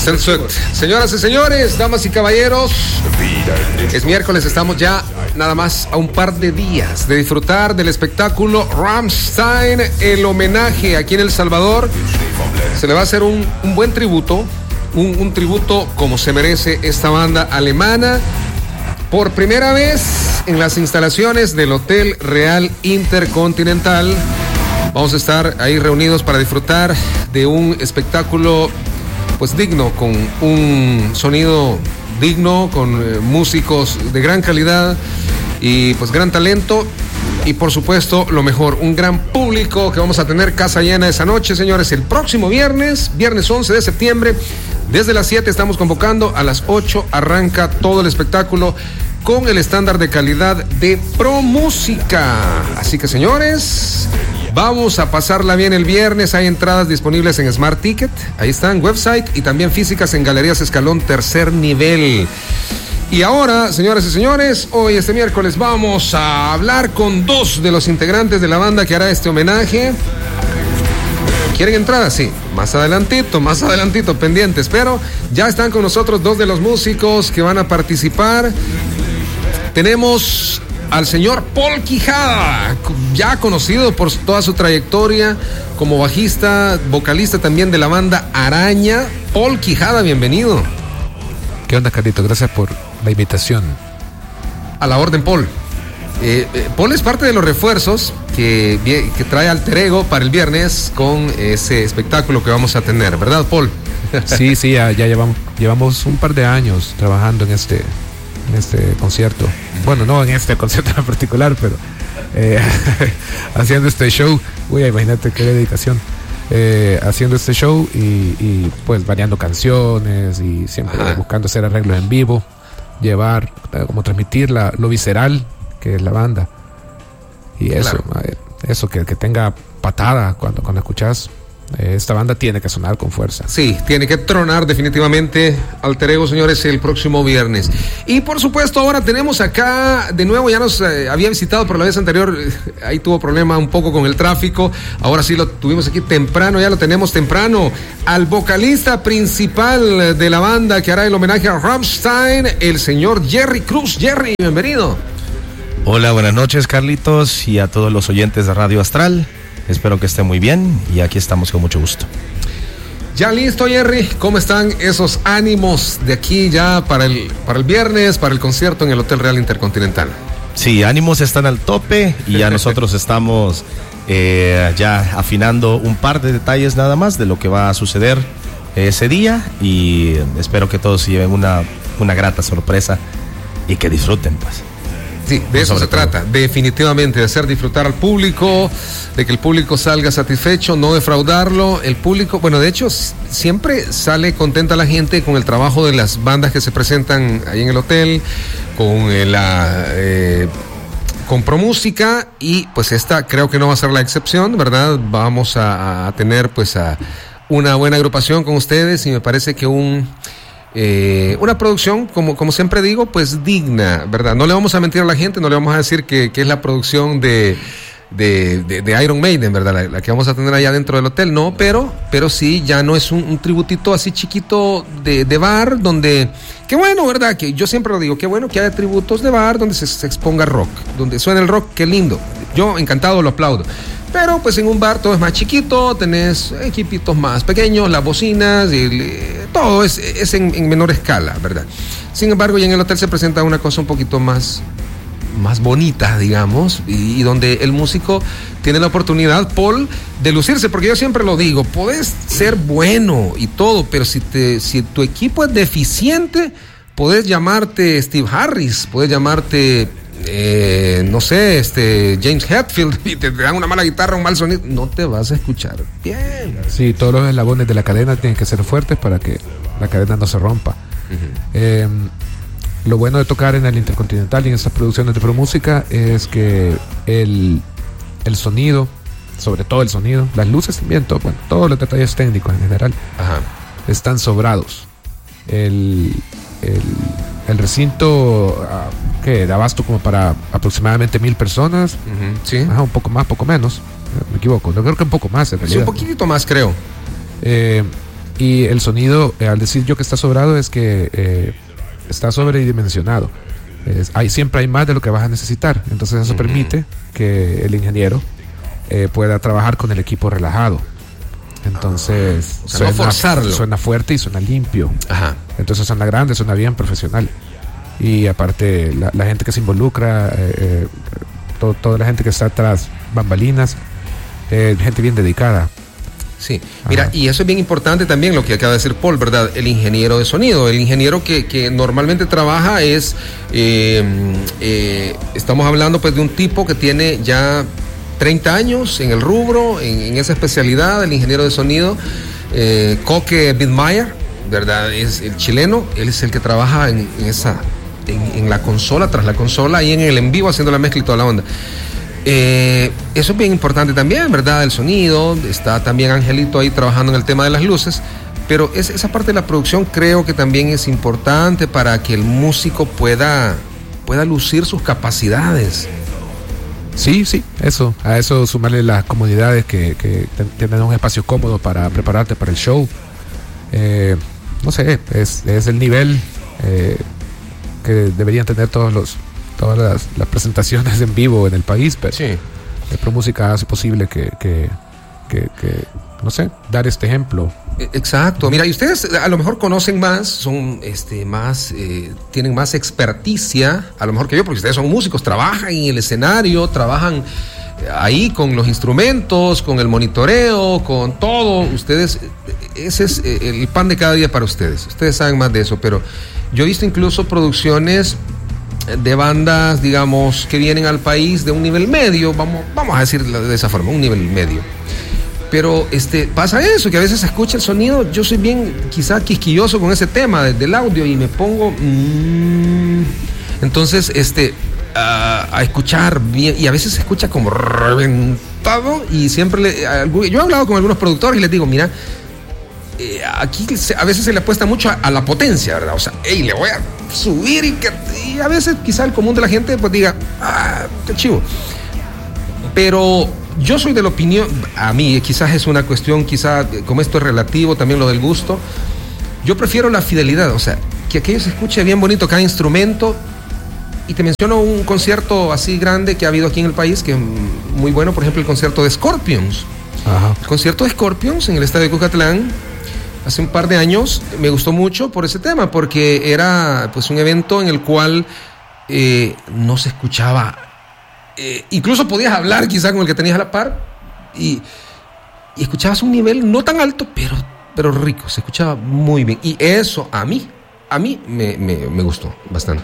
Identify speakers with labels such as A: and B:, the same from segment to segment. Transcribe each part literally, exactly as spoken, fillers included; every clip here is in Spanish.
A: Sensuet. Señoras y señores, damas y caballeros, es miércoles, estamos ya nada más a un par de días de disfrutar del espectáculo Rammstein, el homenaje aquí en El Salvador. Se le va a hacer un, un buen tributo, un, un tributo como se merece esta banda alemana. Por primera vez en las instalaciones del Hotel Real Intercontinental. Vamos a estar ahí reunidos para disfrutar de un espectáculo pues digno, con un sonido digno, con eh, músicos de gran calidad y pues gran talento y por supuesto lo mejor, un gran público que vamos a tener casa llena esa noche, señores. El próximo viernes, viernes once de septiembre, desde las siete estamos convocando, a las ocho arranca todo el espectáculo con el estándar de calidad de ProMúsica. Así que, señores, vamos a pasarla bien el viernes. Hay entradas disponibles en Smart Ticket, ahí están, website, y también físicas en Galerías Escalón tercer nivel. Y ahora, señoras y señores, hoy este miércoles vamos a hablar con dos de los integrantes de la banda que hará este homenaje. ¿Quieren entradas? Sí, más adelantito, más adelantito, pendientes, pero ya están con nosotros dos de los músicos que van a participar. Tenemos al señor Paul Quijada, ya conocido por toda su trayectoria como bajista, vocalista también de la banda Araña. Paul Quijada, bienvenido.
B: ¿Qué onda, Carlito? Gracias por la invitación.
A: A la orden, Paul. Eh, eh, Paul es parte de los refuerzos que, que trae Alter Ego para el viernes con ese espectáculo que vamos a tener, ¿verdad, Paul?
B: Sí, sí, ya, ya llevamos, llevamos un par de años trabajando en este, en este concierto. Bueno, no en este concierto en particular, pero eh, haciendo este show. Uy, imagínate qué dedicación. Eh, haciendo este show y, y pues variando canciones y siempre Ajá. buscando hacer arreglos en vivo, llevar, eh, como transmitir la, lo visceral que es la banda. Y eso, claro. eh, eso que, que tenga patada cuando, cuando escuchas. Eh, esta banda tiene que sonar con fuerza.
A: Sí, tiene que tronar definitivamente Alter Ego, señores, el próximo viernes. Y por supuesto ahora tenemos acá de nuevo, ya nos eh, había visitado por la vez anterior, eh, ahí tuvo problema un poco con el tráfico, ahora sí lo tuvimos aquí temprano, ya lo tenemos temprano, al vocalista principal de la banda que hará el homenaje a Rammstein, el señor Jerry Cruz. Jerry, bienvenido.
C: Hola, buenas noches, Carlitos, y a todos los oyentes de Radio Astral. Espero que esté muy bien y aquí estamos con mucho gusto.
A: Ya listo, Jerry. ¿Cómo están esos ánimos de aquí ya para el, para el viernes, para el concierto en el Hotel Real Intercontinental?
C: Sí, ánimos están al tope y ya nosotros estamos eh, ya afinando un par de detalles nada más de lo que va a suceder ese día y espero que todos se lleven una, una grata sorpresa y que disfruten, pues.
A: Sí, de eso se trata, definitivamente, de hacer disfrutar al público, de que el público salga satisfecho, no defraudarlo. El público, bueno, de hecho, siempre sale contenta la gente con el trabajo de las bandas que se presentan ahí en el hotel, con la eh, con ProMúsica, y pues esta creo que no va a ser la excepción, ¿verdad? Vamos a, a tener pues a una buena agrupación con ustedes y me parece que un... Eh, una producción, como, como siempre digo, pues digna, ¿verdad? No le vamos a mentir a la gente, no le vamos a decir que, que es la producción de, de, de, de Iron Maiden, ¿verdad? La, la que vamos a tener allá dentro del hotel, no, pero, pero sí, ya no es un, un tributito así chiquito de, de bar, donde, qué bueno, ¿verdad? Que yo siempre lo digo, qué bueno que haya tributos de bar donde se, se exponga rock, donde suena el rock, qué lindo. Yo encantado lo aplaudo. Pero pues en un bar todo es más chiquito, tenés equipitos más pequeños, las bocinas, y, todo es, es en, en menor escala, ¿verdad? Sin embargo, ya en el hotel se presenta una cosa un poquito más, más bonita, digamos, y, y donde el músico tiene la oportunidad, Paul, de lucirse, porque yo siempre lo digo, podés ser bueno y todo, pero si, te, si tu equipo es deficiente, podés llamarte Steve Harris, podés llamarte... Eh, no sé, este James Hetfield, y te dan una mala guitarra, un mal sonido, no te vas a escuchar bien.
B: Sí, todos los eslabones de la cadena tienen que ser fuertes para que la cadena no se rompa. Uh-huh. eh, Lo bueno de tocar en el Intercontinental y en estas producciones de ProMúsica es que el, el sonido, sobre todo el sonido, las luces también, todo, bueno, todos los detalles técnicos en general, Ajá. están sobrados. El, el, el recinto uh, que de abasto como para aproximadamente mil personas, uh-huh, sí, Ajá, un poco más, poco menos, me equivoco, yo creo que un poco más en realidad.
A: Sí, un poquitito más creo.
B: Eh, Y el sonido, eh, al decir yo que está sobrado, es que eh, está sobredimensionado. Es, hay, siempre hay más de lo que vas a necesitar. Entonces eso uh-huh. permite que el ingeniero eh, pueda trabajar con el equipo relajado. Entonces,
A: o sea, suena, no forzarlo.
B: Suena fuerte y suena limpio.
A: Ajá.
B: Entonces suena grande, suena bien, profesional. Y aparte, la, la gente que se involucra, eh, eh, todo, toda la gente que está atrás, bambalinas, eh, gente bien dedicada.
A: Sí, mira, ajá. Y eso es bien importante también lo que acaba de decir Paul, ¿verdad? El ingeniero de sonido, el ingeniero que, que normalmente trabaja es, eh, eh, estamos hablando pues de un tipo que tiene ya treinta años en el rubro, en, en esa especialidad, el ingeniero de sonido, eh, Coque Bidmeyer, ¿verdad? Es el chileno, él es el que trabaja en, en esa, en, en la consola, tras la consola, y en el en vivo haciendo la mezcla y toda la onda. Eh, eso es bien importante también, ¿verdad? El sonido, está también Angelito ahí trabajando en el tema de las luces, pero es, esa parte de la producción creo que también es importante para que el músico pueda, pueda lucir sus capacidades.
B: Sí, sí, eso, a eso sumarle las comodidades que, que tener un espacio cómodo para prepararte para el show. Eh, no sé, es, es el nivel eh, que deberían tener todos los todas las, las presentaciones en vivo en el país, pero
A: sí.
B: ProMúsica hace posible que, que, que, que, no sé, dar este ejemplo.
A: Exacto, mira, y ustedes a lo mejor conocen más, son este más, eh, tienen más experticia, a lo mejor que yo, porque ustedes son músicos, trabajan en el escenario, trabajan ahí con los instrumentos, con el monitoreo, con todo, ustedes, ese es el pan de cada día para ustedes, ustedes saben más de eso, pero yo he visto incluso producciones de bandas, digamos, que vienen al país de un nivel medio, vamos, vamos a decirlo de esa forma, un nivel medio. Pero este, pasa eso, que a veces se escucha el sonido, yo soy bien quizá quisquilloso con ese tema de, del audio y me pongo... Mmm, entonces, este, uh, a escuchar bien, y a veces se escucha como reventado y siempre... Le, a, yo he hablado con algunos productores y les digo, mira, eh, aquí se, a veces se le apuesta mucho a, a la potencia, ¿verdad? O sea, hey, le voy a subir y, que, y a veces quizá el común de la gente pues diga, ah, qué chivo. Pero... yo soy de la opinión, a mí quizás es una cuestión, quizás como esto es relativo, también lo del gusto, yo prefiero la fidelidad, o sea, que aquello se escuche bien bonito, cada instrumento, y te menciono un concierto así grande que ha habido aquí en el país, que es muy bueno, por ejemplo el concierto de Scorpions. Ajá. El concierto de Scorpions en el estadio de Cucatlán, hace un par de años, me gustó mucho por ese tema, porque era pues un evento en el cual eh, no se escuchaba. Eh, incluso podías hablar quizá con el que tenías a la par y, y escuchabas un nivel no tan alto, pero, pero rico, se escuchaba muy bien. Y eso a mí, a mí me, me, me gustó bastante.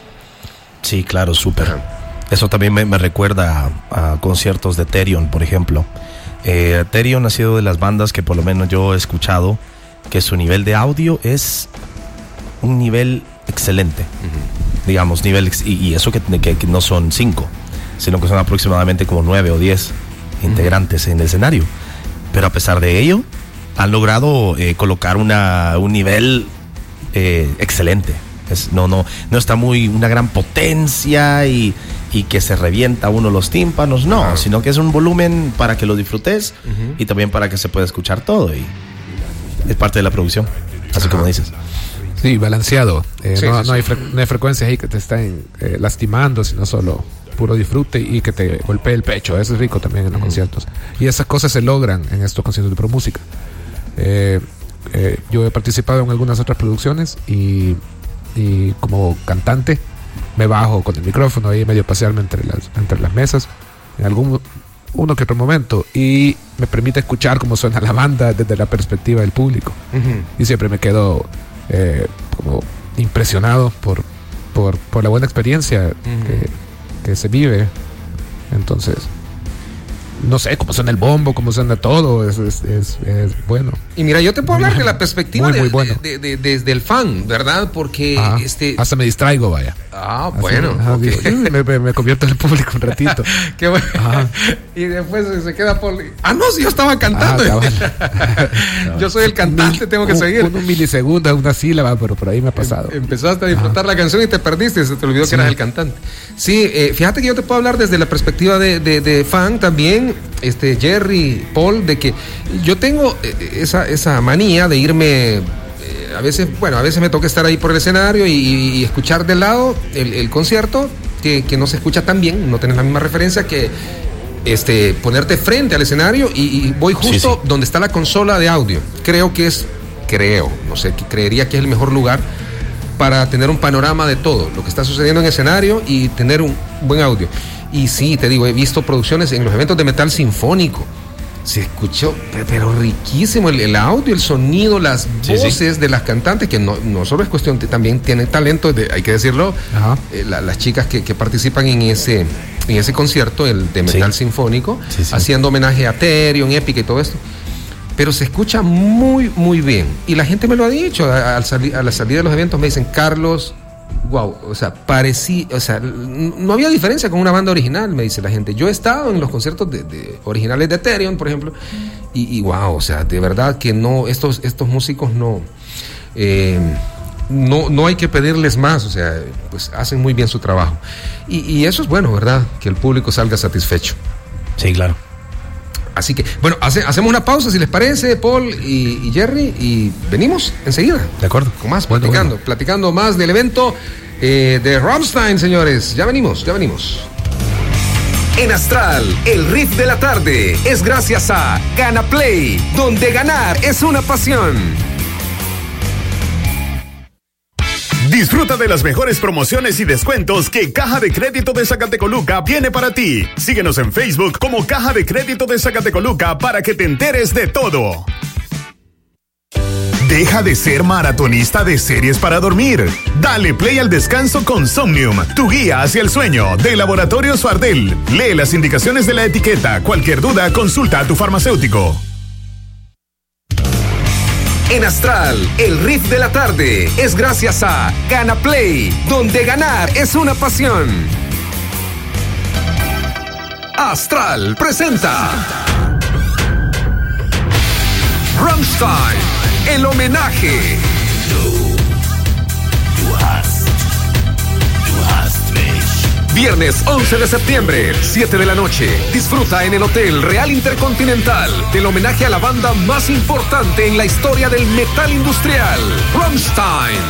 C: Sí, claro, súper. Eso también me, me recuerda a, a conciertos de Therion, por ejemplo. Eh, Therion ha sido de las bandas que por lo menos yo he escuchado que su nivel de audio es un nivel excelente. Uh-huh. Digamos, nivel ex- y, y eso que, que, que no son cinco, sino que son aproximadamente como nueve o diez integrantes uh-huh. en el escenario. Pero a pesar de ello, han logrado eh, colocar una, un nivel eh, excelente. Es, no, no, no está muy una gran potencia y, y que se revienta uno los tímpanos, no, uh-huh. sino que es un volumen para que lo disfrutes uh-huh. y también para que se pueda escuchar todo. Y es parte de la producción, así uh-huh. como dices.
B: Sí, balanceado. Eh,
A: sí,
B: no,
A: sí,
B: no, hay
A: sí.
B: fre- no hay frecuencias ahí que te estén eh, lastimando, sino solo puro disfrute y que te golpee el pecho. Eso es rico también en los uh-huh. conciertos. Y esas cosas se logran en estos conciertos de ProMúsica. Eh, eh, yo he participado en algunas otras producciones y, y como cantante me bajo con el micrófono ahí medio pasearme entre las, entre las mesas en algún uno que otro momento y me permite escuchar cómo suena la banda desde la perspectiva del público. Uh-huh. Y siempre me quedo eh, como impresionado por, por, por la buena experiencia uh-huh. que que se vive. Entonces no sé cómo suena el bombo, cómo suena todo, es, es, es, es bueno.
A: Y mira, yo te puedo hablar de la perspectiva
B: muy, muy
A: de,
B: bueno.
A: de, de, de, desde el fan, ¿verdad? Porque
B: ajá.
A: este
B: hasta me distraigo, vaya.
A: Ah,
B: Así,
A: bueno.
B: Ajá,
A: okay.
B: digo, me, me, me convierto en el público un ratito.
A: Qué bueno. Ajá. Y después se queda por... Ah, no, si yo estaba cantando.
B: Ah,
A: yo soy el cantante, tengo que
B: un,
A: seguir.
B: Un, un milisegundo, una sílaba, pero por ahí me ha pasado.
A: Em, empezaste a disfrutar ajá. la canción y te perdiste, se te olvidó sí. que eras el cantante. Sí, eh, fíjate que yo te puedo hablar desde la perspectiva de, de, de fan también. también, este Jerry, Paul, de que yo tengo esa, esa manía de irme, eh, a veces, bueno, a veces me toca estar ahí por el escenario y, y escuchar de lado el, el concierto, que, que no se escucha tan bien, no tenés la misma referencia que este, ponerte frente al escenario y, y voy justo sí, sí. donde está la consola de audio. Creo que es, creo, no sé, creería que es el mejor lugar para tener un panorama de todo lo que está sucediendo en el escenario y tener un buen audio. Y sí, te digo, he visto producciones en los eventos de metal sinfónico. Se escuchó, pero riquísimo el, el audio, el sonido, las sí, voces sí. de las cantantes, que no, no solo es cuestión, de, también tienen talento, de, hay que decirlo, eh, la, las chicas que, que participan en ese, en ese concierto, el de metal sí. sinfónico, sí, sí. haciendo homenaje a Therion, Épica y todo esto. Pero se escucha muy, muy bien. Y la gente me lo ha dicho. Al salir, a la salida de los eventos me dicen, Carlos, wow, o sea, parecía, o sea, no había diferencia con una banda original, me dice la gente. Yo he estado en los conciertos de, de originales de Therion, por ejemplo, y, y wow, o sea, de verdad que no, estos, estos músicos no, eh, no, no hay que pedirles más, o sea, pues hacen muy bien su trabajo. Y, y eso es bueno, ¿verdad? Que el público salga satisfecho.
C: Sí, claro.
A: Así que, bueno, hace, hacemos una pausa, si les parece, Paul y, y Jerry, y venimos enseguida.
C: De acuerdo.
A: Con más, bueno, platicando, bueno. platicando más del evento eh, de Rammstein, señores. Ya venimos, ya venimos.
D: En Astral, el riff de la tarde es gracias a Gana Play, donde ganar es una pasión.
E: Disfruta de las mejores promociones y descuentos que Caja de Crédito de Zacatecoluca tiene para ti. Síguenos en Facebook como Caja de Crédito de Zacatecoluca para que te enteres de todo. Deja de ser maratonista de series para dormir. Dale play al descanso con Somnium, tu guía hacia el sueño, de Laboratorio Suardel. Lee las indicaciones de la etiqueta. Cualquier duda, consulta a tu farmacéutico.
D: En Astral, el riff de la tarde es gracias a Gana Play, donde ganar es una pasión. Astral presenta Rammstein, el homenaje. Viernes once de septiembre, siete de la noche. Disfruta en el Hotel Real Intercontinental del homenaje a la banda más importante en la historia del metal industrial, Rammstein.